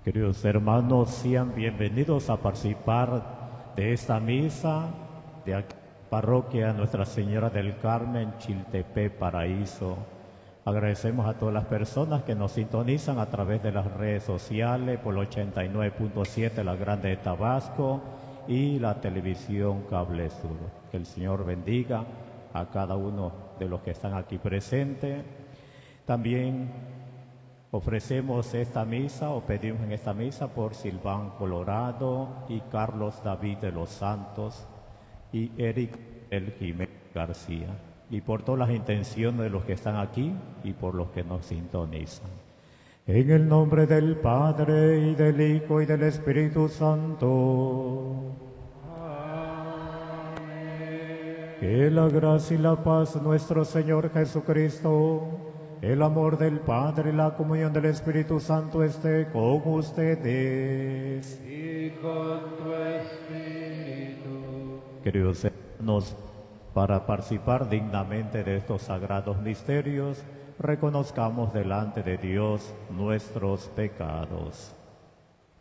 Queridos hermanos, sean bienvenidos a participar de esta misa de la parroquia Nuestra Señora del Carmen, Chiltepec, Paraíso. Agradecemos a todas las personas que nos sintonizan a través de las redes sociales por el 89.7 La Grande de Tabasco y la televisión Cable Sur. Que el Señor bendiga a cada uno de los que están aquí presentes. También ofrecemos esta misa o pedimos en esta misa por Silván Colorado y Carlos David de los Santos y Eric El Jiménez García, y por todas las intenciones de los que están aquí y por los que nos sintonizan. En el nombre del Padre, y del Hijo, y del Espíritu Santo. Amén. Que la gracia y la paz de nuestro Señor Jesucristo, el amor del Padre y la comunión del Espíritu Santo esté con ustedes. Y con tu espíritu. Queridos hermanos, para participar dignamente de estos sagrados misterios, reconozcamos delante de Dios nuestros pecados.